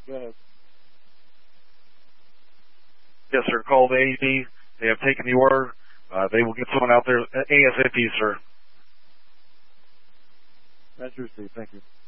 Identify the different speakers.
Speaker 1: Go ahead.
Speaker 2: Yes, sir. Call the AED. They have taken the order. They will get someone out there ASAP, sir.
Speaker 1: That's your Steve. Thank you.